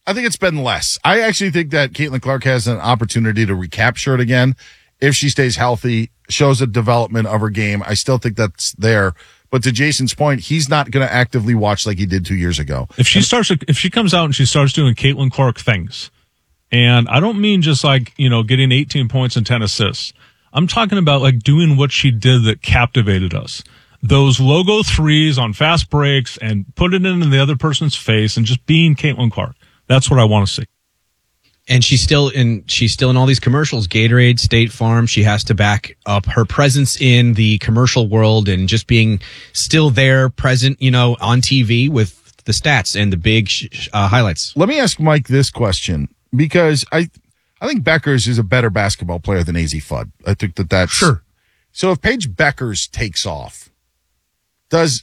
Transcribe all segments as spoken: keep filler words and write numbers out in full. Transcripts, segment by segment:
I think it's been less. I actually think that Caitlin Clark has an opportunity to recapture it again if she stays healthy, shows a development of her game. I still think that's there. But to Jason's point, he's not going to actively watch like he did two years ago. If she starts, if she comes out and she starts doing Caitlin Clark things, and I don't mean just like, you know, getting eighteen points and ten assists. I'm talking about like doing what she did that captivated us. Those logo threes on fast breaks and put it in the other person's face and just being Caitlin Clark. That's what I want to see. And she's still in, she's still in all these commercials, Gatorade, State Farm. She has to back up her presence in the commercial world and just being still there, present, you know, on T V with the stats and the big uh, highlights. Let me ask Mike this question, because I, I think Beckers is a better basketball player than A Z Fudd. I think that that's sure. So if Paige Beckers takes off, does,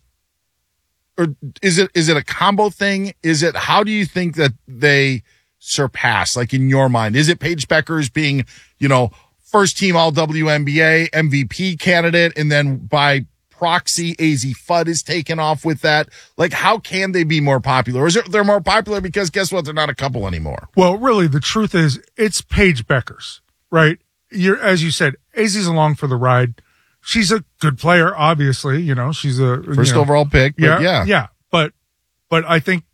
or is it, is it a combo thing? Is it, how do you think that they surpass, like in your mind? Is it Paige Beckers being, you know, first team all W N B A M V P candidate, and then by proxy A Z Fudd is taken off with that? Like, how can they be more popular? Or is it they're more popular because guess what? They're not a couple anymore. Well, really, the truth is it's Paige Beckers, right? You're, as you said, A Z's along for the ride. She's a good player, obviously. You know, she's a first you know, overall pick. But yeah, yeah, yeah. But, but I think,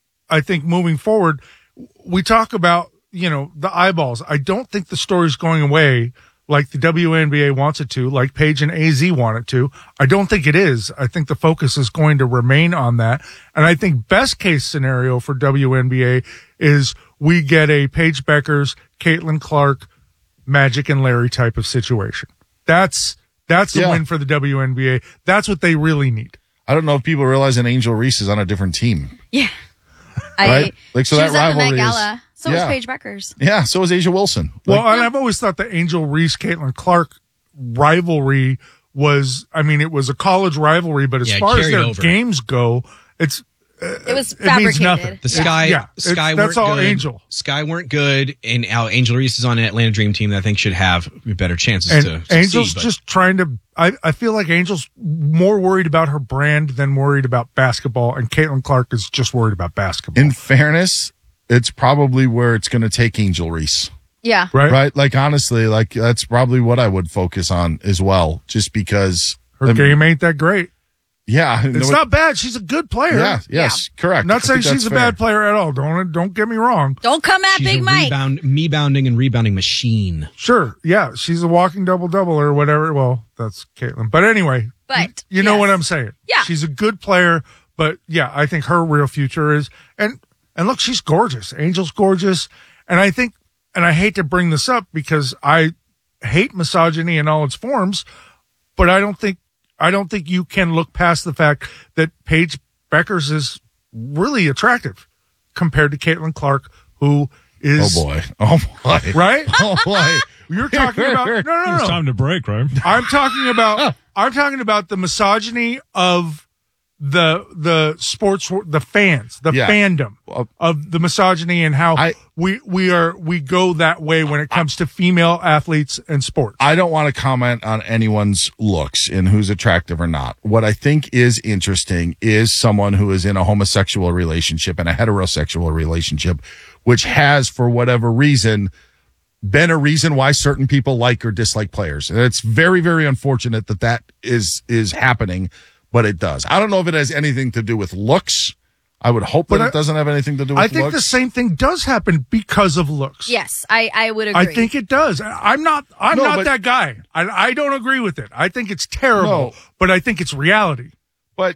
I think moving forward, we talk about, you know, the eyeballs. I don't think the story's going away like the W N B A wants it to, like Paige and A Z want it to. I don't think it is. I think the focus is going to remain on that. And I think best case scenario for W N B A is we get a Paige Beckers, Caitlin Clark, Magic and Larry type of situation. That's, that's the yeah. win for the W N B A. That's what they really need. I don't know if people realize that Angel Reese is on a different team. Yeah. Right? I, like, so she that was at the Met rivalry is, Gala. So yeah. was Paige Beckers. Yeah, so is Asia Wilson. Well, Like, and I've always thought the Angel Reese, Caitlin Clark rivalry was, I mean, it was a college rivalry, but as Yeah, far as carried their over. games go, it's, It was it means fabricated. nothing. The Sky, Yeah, Sky it's- weren't that's all good. Angel. Sky weren't good, and now Angel Reese is on an Atlanta Dream team that I think should have better chances And to succeed. Angel's but- just trying to, I, I feel like Angel's more worried about her brand than worried about basketball, and Caitlin Clark is just worried about basketball. in fairness, it's probably where it's going to take Angel Reese. Yeah. right? Right? Like, honestly, like, that's probably what I would focus on as well, just because. Her I mean, game ain't that great. Yeah. It's no, not bad. She's a good player. Yeah, yes, correct. I'm not I saying think she's a that's fair. bad player at all. Don't, don't get me wrong. Don't come at she's Big a Mike. rebound, me-bounding and rebounding machine. Sure. Yeah. She's a walking double double or whatever. Well, that's Caitlin. But anyway, But, you know yes. what I'm saying. Yeah. She's a good player, but yeah, I think her real future is, and, and look, she's gorgeous. Angel's gorgeous. And I think, and I hate to bring this up because I hate misogyny in all its forms, but I don't think, I don't think you can look past the fact that Paige Beckers is really attractive compared to Caitlin Clark, who is. Oh, boy. Oh, boy. Right? Oh, boy. You're talking about, no, no, no. It's time to break, right? I'm talking about I'm talking about the misogyny of the the sports the fans, the Yeah. fandom of the misogyny and how I- we we are we go that way when it comes to female athletes and sports. I don't want to comment on anyone's looks and who's attractive or not. What I think is interesting is someone who is in a homosexual relationship and a heterosexual relationship, which has, for whatever reason, been a reason why certain people like or dislike players. And it's very, very unfortunate that that is, is happening, but it does. I don't know if it has anything to do with looks. I would hope that But I- it doesn't have anything to do with I think looks. the same thing does happen because of looks. Yes, I, I would agree. I think it does. I'm not. I'm No, not but- that guy. I, I don't agree with it. I think it's terrible, No. but I think it's reality. But,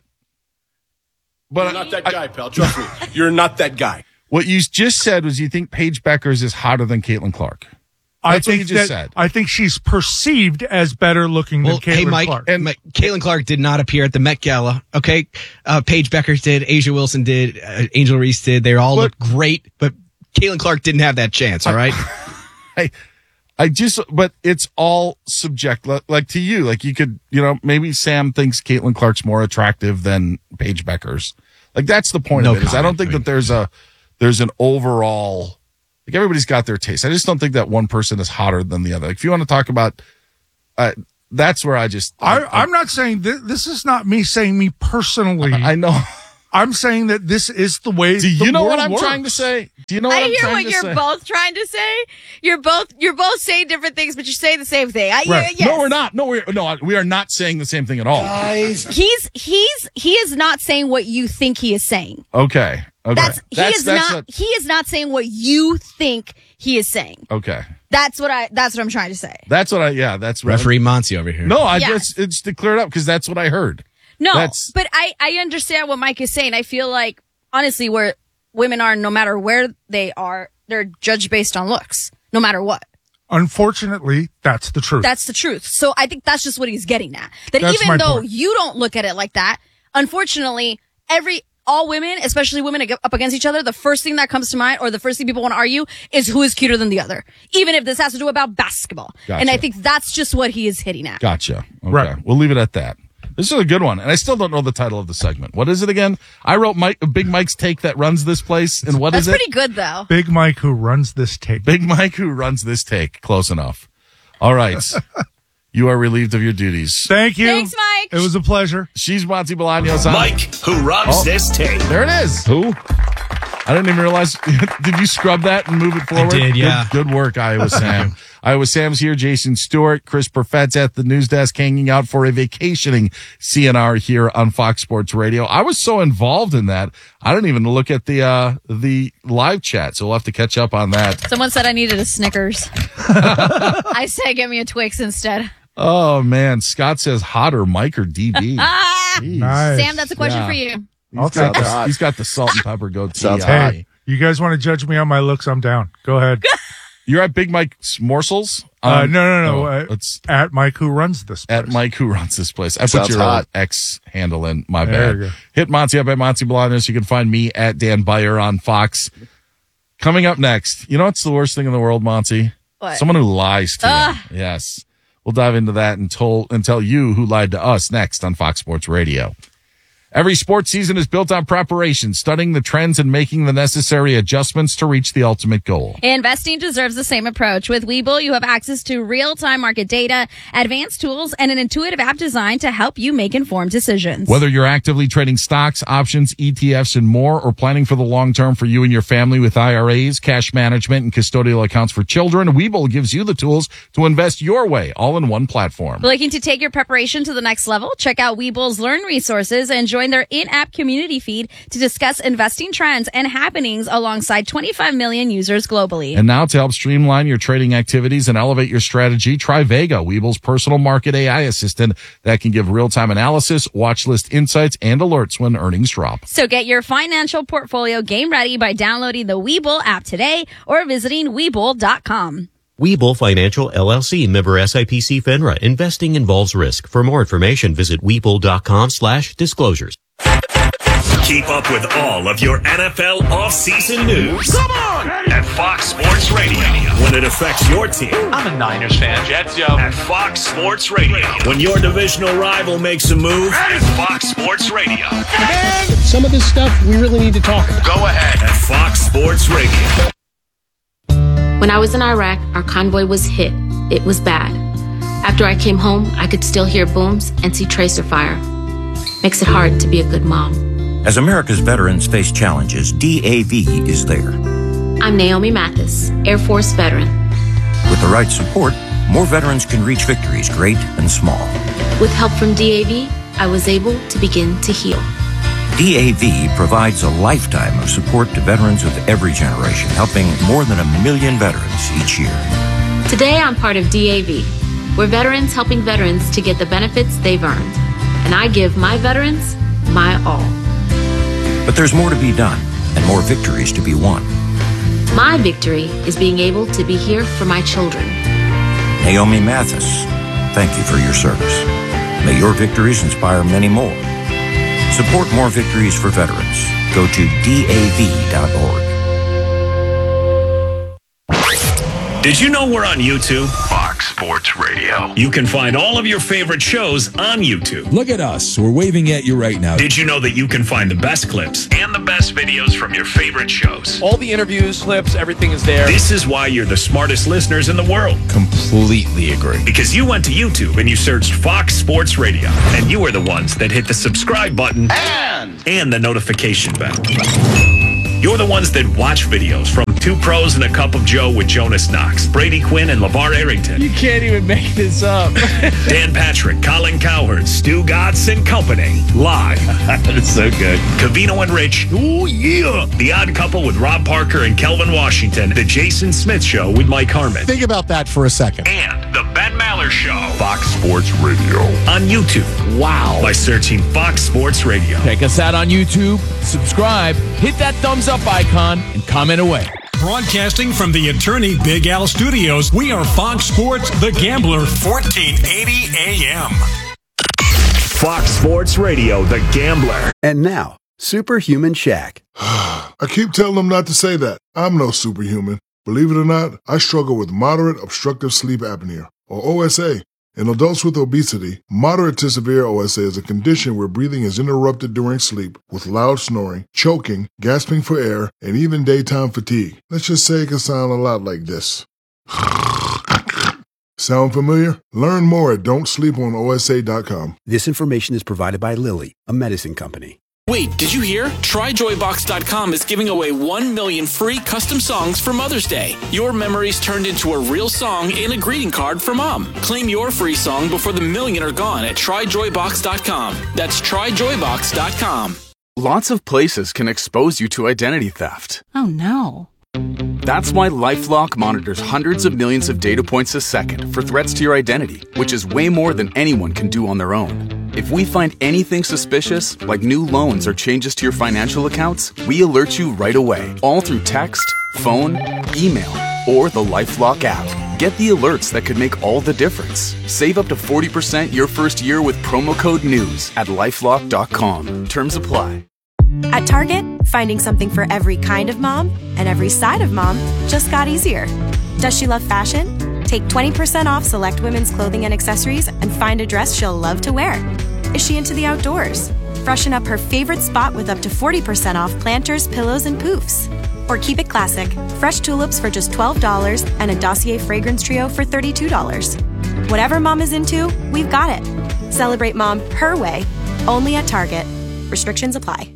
but You're not that guy, pal. Trust me. You're not that guy. what you just said was you think Paige Beckers is hotter than Caitlin Clark. I That's what think you just that, said. I think she's perceived as better looking Well, than Caitlin hey, Mike, Clark. and Ma- Caitlin Clark did not appear at the Met Gala. Okay, uh, Paige Beckers did, Asia Wilson did, uh, Angel Reese did. They all But- looked great, but Caitlin Clark didn't have that chance. All right. I, I just, but it's all subject. Like, like to you, like you could, you know, maybe Sam thinks Caitlin Clark's more attractive than Paige Beckers. Like that's the point No of it. Is I don't comment. think I mean- that there's a, there's an overall, like everybody's got their taste. I just don't think that one person is hotter than the other. Like if you want to talk about, uh, that's where I just, I, I'm not saying th- this is not me saying me personally. I know. I'm saying that this is the way. Do the you know what world I'm works. trying to say? Do you know what I I'm hear trying what to you're say? both trying to say. You're both you're both saying different things, but you're saying the same thing. I, Right. yes. No, we're not. No, we're no, we are not saying the same thing at all. He's he's he is not saying what you think he is saying. Okay. Okay. That's he That's- is that's not he is not saying what you think he is saying. a- okay. That's what I that's what I'm trying to say. That's what I. Yeah. That's what Referee Monty over here. No, I Yeah. just it's to clear it up because that's what I heard. No, That's- but I, I understand what Mike is saying. I feel like, honestly, where women are, no matter where they are, they're judged based on looks, no matter what. Unfortunately, that's the truth. That's the truth. So I think that's just what he's getting at. That That's my even though point. you don't look at it like that, unfortunately, every all women, especially women ag- up against each other, the first thing that comes to mind or the first thing people want to argue is who is cuter than the other, even if this has to do about basketball. Gotcha. And I think that's just what he is hitting at. Gotcha. Okay. Right. We'll leave it at that. This is a good one, and I still don't know the title of the segment. What is it again? I wrote Mike, Big Mike's take that runs this place, and what That's is it? pretty good, though. Big Mike who runs this tape. Big Mike who runs this take. Close enough. All right. You are relieved of your duties. Thank you. Thanks, Mike. It was a pleasure. She's Monty Bolaños. I'm- Mike, who runs Oh. this tape. There it is. Who? I didn't even realize. Did you scrub that and move it forward? did, yeah. Good, good work, Iowa Sam. Iowa Sam's here. Jason Stewart, Chris Perfett's at the news desk, hanging out for a vacationing C N R here on Fox Sports Radio. I was so involved in that, I didn't even look at the uh the live chat, so we'll have to catch up on that. Someone said I needed a Snickers. I said give me a Twix instead. Oh man, Scott says hotter, Mike or D B. Ah! Jeez. Nice. Sam, that's a question Yeah. for you. He's got, the, he's got the salt and pepper goatee. Sounds eye. Hey, you guys want to judge me on my looks? I'm down. Go ahead. You're at Big Mike's Morsels? Uh, Um, no, no, no. oh, uh, it's at Mike who runs this. at place. Mike who runs this place. I put Sounds your hot. X handle in. My There bad. you go. Hit Monty up at Monty Bolaños. You can find me at Dan Beyer on Fox. Coming up next, you know what's the worst thing in the world, Monty? What? Someone who lies to Ah. you. Yes. We'll dive into that and, tell and tell you who lied to us next on Fox Sports Radio. Every sports season is built on preparation, studying the trends and making the necessary adjustments to reach the ultimate goal. Investing deserves the same approach. With Webull, you have access to real-time market data, advanced tools, and an intuitive app designed to help you make informed decisions. Whether you're actively trading stocks, options, E T Fs, and more, or planning for the long term for you and your family with I R As, cash management, and custodial accounts for children, Webull gives you the tools to invest your way, all in one platform. Looking to take your preparation to the next level? Check out Webull's Learn resources and join their in-app community feed to discuss investing trends and happenings alongside twenty-five million users globally. And now to help streamline your trading activities and elevate your strategy, try Vega, Webull's personal market A I assistant that can give real-time analysis, watch list insights, and alerts when earnings drop. So get your financial portfolio game ready by downloading the Webull app today or visiting Webull dot com. Webull Financial L L C, member S I P C FINRA. Investing involves risk. For more information, visit Webull dot com slash disclosures. Keep up with all of your N F L offseason news. Come on! At Fox Sports Radio. When it affects your team. I'm a Niners fan. Jets, yo. At Fox Sports Radio. When your divisional rival makes a move. At Fox Sports Radio. Some of this stuff we really need to talk about. Go ahead. At Fox Sports Radio. When I was in Iraq, our convoy was hit. It was bad. After I came home, I could still hear booms and see tracer fire. Makes it hard to be a good mom. As America's veterans face challenges, D A V is there. I'm Naomi Mathis, Air Force veteran. With the right support, more veterans can reach victories, great and small. With help from D A V, I was able to begin to heal. D A V provides a lifetime of support to veterans of every generation, helping more than a million veterans each year. Today, I'm part of D A V. We're veterans helping veterans to get the benefits they've earned. And I give my veterans my all. But there's more to be done and more victories to be won. My victory is being able to be here for my children. Naomi Mathis, thank you for your service. May your victories inspire many more. Support more victories for veterans. Go to D A V dot org. Did you know we're on YouTube? Fox. Sports Radio. You can find all of your favorite shows on YouTube. Look at us. We're waving at you right now. Did you know that you can find the best clips and the best videos from your favorite shows? All the interviews, clips, everything is there. This is why you're the smartest listeners in the world. Completely agree. Because you went to YouTube and you searched Fox Sports Radio, and you are the ones that hit the subscribe button and, and the notification bell. You're the ones that watch videos from Two Pros and a Cup of Joe with Jonas Knox, Brady Quinn, and LeVar Arrington. You can't even make this up. Dan Patrick, Colin Cowherd, Stu Gatz and Company. Live. That's so good. Covino and Rich. Oh, yeah. The Odd Couple with Rob Parker and Kelvin Washington. The Jason Smith Show with Mike Harmon. Think about that for a second. And the Ben Maller Show. Fox Sports Radio. On YouTube. Wow. By searching Fox Sports Radio. Check us out on YouTube. Subscribe. Hit that thumbs up icon and comment away. Broadcasting from the Attorney Big Al Studios, we are Fox Sports The Gambler, fourteen eighty A M. Fox Sports Radio, The Gambler. And now, Superhuman Shaq. I keep telling them not to say that. I'm no superhuman. Believe it or not, I struggle with moderate obstructive sleep apnea, or O S A. In adults with obesity, moderate to severe O S A is a condition where breathing is interrupted during sleep with loud snoring, choking, gasping for air, and even daytime fatigue. Let's just say it can sound a lot like this. Sound familiar? Learn more at don't sleep on O S A dot com. This information is provided by Lilly, a medicine company. Wait, did you hear? Try joy box dot com is giving away one million free custom songs for Mother's Day. Your memories turned into a real song and a greeting card for Mom. Claim your free song before the million are gone at try joy box dot com. That's try joy box dot com. Lots of places can expose you to identity theft. Oh, no. That's why LifeLock monitors hundreds of millions of data points a second for threats to your identity, which is way more than anyone can do on their own. If we find anything suspicious, like new loans or changes to your financial accounts, we alert you right away, all through text, phone, email, or the LifeLock app. Get the alerts that could make all the difference. Save up to forty percent your first year with promo code NEWS at lifelock dot com. Terms apply. At Target, finding something for every kind of mom and every side of mom just got easier. Does she love fashion? Take twenty percent off select women's clothing and accessories and find a dress she'll love to wear. Is she into the outdoors? Freshen up her favorite spot with up to forty percent off planters, pillows, and poofs. Or keep it classic, fresh tulips for just twelve dollars and a Dossier fragrance trio for thirty-two dollars. Whatever mom is into, we've got it. Celebrate mom her way, only at Target. Restrictions apply.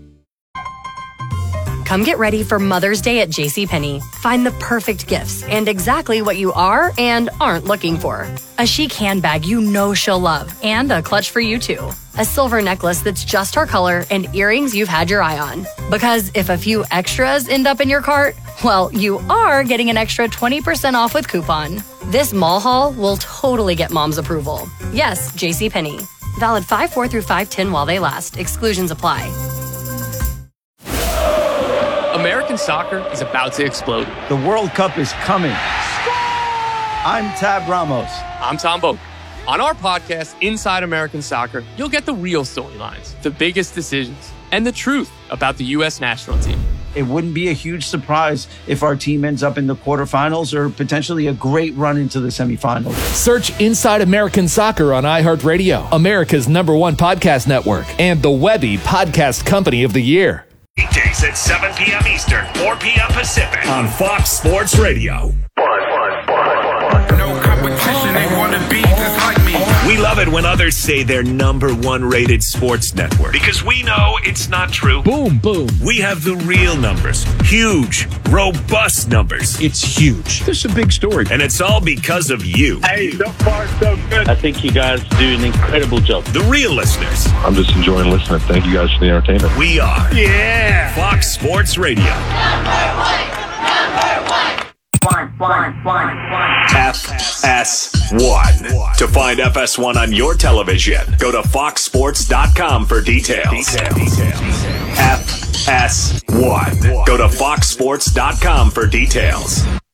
Come get ready for Mother's Day at JCPenney. Find the perfect gifts and exactly what you are and aren't looking for. A chic handbag you know she'll love and a clutch for you too. A silver necklace that's just her color and earrings you've had your eye on. Because if a few extras end up in your cart, well, you are getting an extra twenty percent off with coupon. This mall haul will totally get mom's approval. Yes, JCPenney. Valid five four through five ten while they last. Exclusions apply. American soccer is about to explode. The World Cup is coming. I'm Tab Ramos. I'm Tom Boak. On our podcast, Inside American Soccer, you'll get the real storylines, the biggest decisions, and the truth about the U S national team. It wouldn't be a huge surprise if our team ends up in the quarterfinals or potentially a great run into the semifinals. Search Inside American Soccer on iHeartRadio, America's number one podcast network, and the Webby Podcast Company of the Year. Weekdays at seven p.m. Eastern, four p.m. Pacific on Fox Sports Radio. No competition, they want to be just like me. We love it when others say they're number one rated sports network because we know it's not true. Boom, boom. We have the real numbers. Huge, robust numbers. It's huge. This is a big story. And it's all because of you. Hey, so far so good. I think you guys do an incredible job. The real listeners. I'm just enjoying listening. Thank you guys for the entertainment. We are. Yeah. Fox Sports Radio. Number one. Number one. One, one, one, one. F S one. To find F S one on your television, go to fox sports dot com for details. F S one. Go to fox sports dot com for details.